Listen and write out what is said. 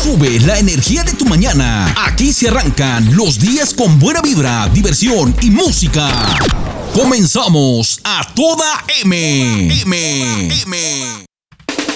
Sube la energía de tu mañana. Aquí se arrancan los días con buena vibra, diversión y música. Comenzamos a toda M.